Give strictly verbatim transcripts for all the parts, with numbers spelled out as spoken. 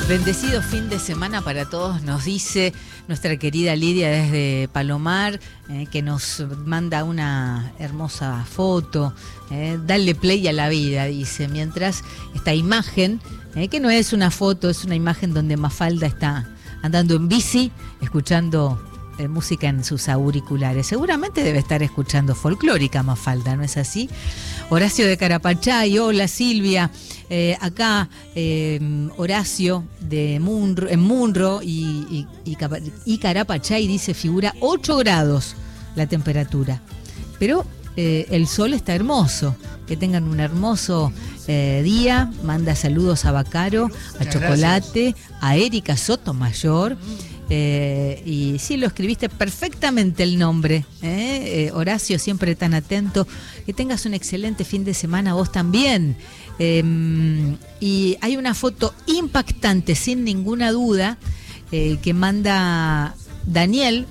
Bendecido fin de semana para todos, nos dice nuestra querida Lidia desde Palomar, eh, que nos manda una hermosa foto. Eh, dale play a la vida, dice, mientras esta imagen, eh, que no es una foto, es una imagen donde Mafalda está andando en bici, escuchando eh, música en sus auriculares. Seguramente debe estar escuchando folclórica Mafalda, ¿no es así? Horacio de Carapachay, hola Silvia. Eh, acá eh, Horacio de Munro, en Munro y, y, y, y Carapachay dice figura ocho grados la temperatura, pero eh, el sol está hermoso. Que tengan un hermoso eh, día. Manda saludos a Bacaro, a Muchas Chocolate, gracias. A Erika Sotomayor. Eh, y sí, lo escribiste perfectamente el nombre, ¿eh? Eh, Horacio, siempre tan atento. Que tengas un excelente fin de semana vos también. Eh, y hay una foto impactante, sin ninguna duda, eh, que manda Daniel,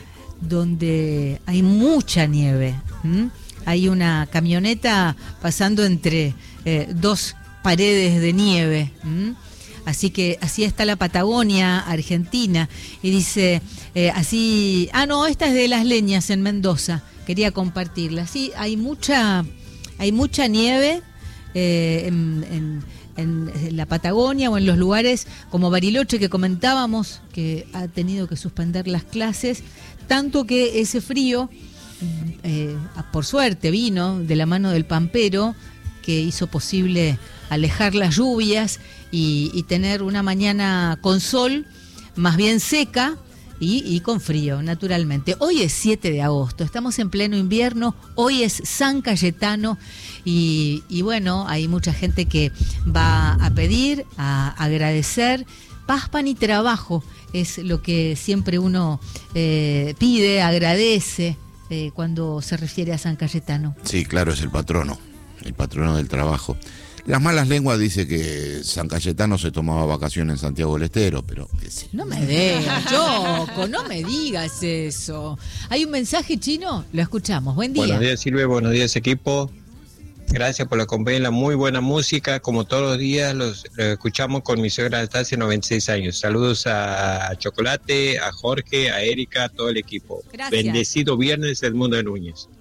donde hay mucha nieve. ¿Mm? Hay una camioneta pasando entre eh, dos paredes de nieve. ¿Mm? Así que así está la Patagonia Argentina. Y dice, eh, así... Ah, no, esta es de Las Leñas, en Mendoza. Quería compartirla. Sí, hay mucha, hay mucha nieve eh, en, en, en la Patagonia o en los lugares como Bariloche, que comentábamos, que ha tenido que suspender las clases. Tanto que ese frío, eh, por suerte, vino de la mano del Pampero, que hizo posible alejar las lluvias y, y tener una mañana con sol, más bien seca y, y con frío, naturalmente. Hoy es siete de agosto, estamos en pleno invierno, hoy es San Cayetano y, y bueno, hay mucha gente que va a pedir, a agradecer. Paz, pan y trabajo es lo que siempre uno eh, pide, agradece eh, cuando se refiere a San Cayetano. Sí, claro, es el patrono, el patrono del trabajo. Las malas lenguas dice que San Cayetano se tomaba vacaciones en Santiago del Estero, pero qué sé. No me digas, Choco, no me digas eso. ¿Hay un mensaje chino? Lo escuchamos. Buen día. Buenos días, Silvia. Buenos días, equipo. Gracias por la compañía, muy buena música. Como todos los días, los, los escuchamos con mi suegra hasta hace noventa y seis años. Saludos a Chocolate, a Jorge, a Erika, a todo el equipo. Gracias. Bendecido viernes del Mundo de Núñez.